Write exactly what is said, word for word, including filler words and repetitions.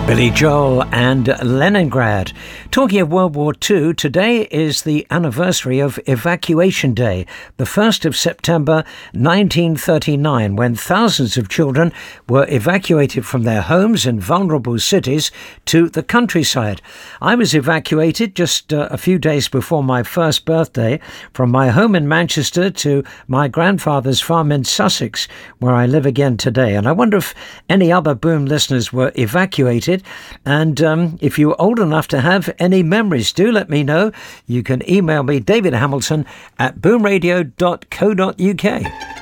Billy Joel and Leningrad. Talking of World War Two, today is the anniversary of Evacuation Day, the first of September nineteen thirty-nine, when thousands of children were evacuated from their homes in vulnerable cities to the countryside. I was evacuated just uh, a few days before my first birthday from my home in Manchester to my grandfather's farm in Sussex, where I live again today. And I wonder if any other Boom listeners were evacuated. And um, if you're old enough to have any memories, do let me know. You can email me, David Hamilton, at boomradio dot co dot uk.